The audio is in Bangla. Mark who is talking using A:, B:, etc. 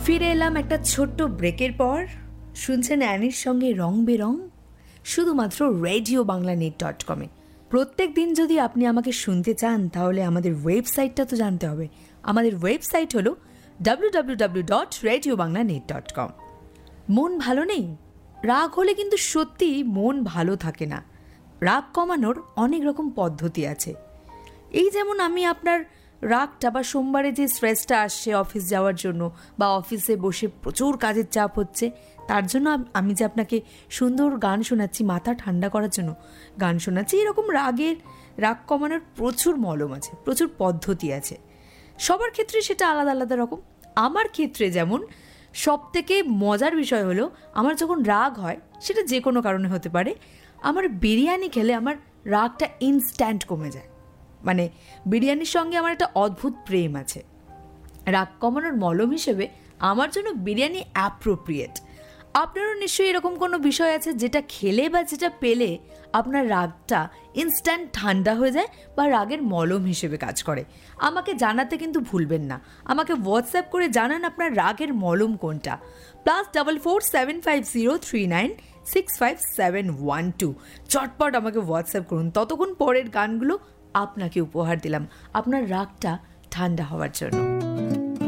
A: ফিরে এলাম একটা ছোট্ট ব্রেকের পর। শুনছেন অ্যানির সঙ্গে রং বেরং, শুধুমাত্র RadioBanglaNet.com-এ। প্রত্যেক দিন যদি আপনি আমাকে শুনতে চান তাহলে আমাদের ওয়েবসাইটটা তো জানতে হবে। আমাদের ওয়েবসাইট হলো www.radiobanglanet.com। মন ভালো নেই, রাগ হলে কিন্তু সত্যি মন ভালো থাকে না। রাগ কমানোর অনেক রকম পদ্ধতি আছে। এই যেমন আমি আপনার রাগটা বা সোমবারে যে স্ট্রেসটা আসছে অফিস যাওয়ার জন্য বা অফিসে বসে প্রচুর কাজের চাপ হচ্ছে, তার জন্য আমি যে আপনাকে সুন্দর গান শোনাচ্ছি মাথা ঠান্ডা করার জন্য গান শোনাচ্ছি, এরকম রাগ কমানোর প্রচুর মলম আছে, প্রচুর পদ্ধতি আছে। সবার ক্ষেত্রে সেটা আলাদা আলাদা রকম। আমার ক্ষেত্রে যেমন সবথেকে মজার বিষয় হলো, আমার যখন রাগ হয়, সেটা যে কোনো কারণে হতে পারে, আমার বিরিয়ানি খেলে আমার রাগটা ইনস্ট্যান্ট কমে যায়। মানে বিরিয়ানির সঙ্গে আমার একটা অদ্ভুত প্রেম আছে। রাগ কমানোর মলম হিসেবে আমার জন্য বিরিয়ানি অ্যাপ্রোপ্রিয়েট। আপনারও নিশ্চয়ই এরকম কোনো বিষয় আছে যেটা খেলে বা যেটা পেলে আপনার রাগটা ইনস্ট্যান্ট ঠান্ডা হয়ে যায় বা রাগের মলম হিসেবে কাজ করে। আমাকে জানাতে কিন্তু ভুলবেন না। আমাকে হোয়াটসঅ্যাপ করে জানান আপনার রাগের মলম কোনটা। +447503965712। চটপট আমাকে হোয়াটসঅ্যাপ করুন। ততক্ষণ পরের গানগুলো আপনাকে উপহার দিলাম আপনার রাগটা ঠান্ডা হওয়ার জন্য।